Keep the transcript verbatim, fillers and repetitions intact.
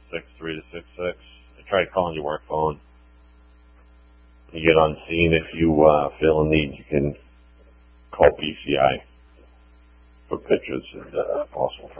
six three to six six. I tried calling your work phone. You get on scene. If you uh, feel a need, you can call B C I for pictures and uh, also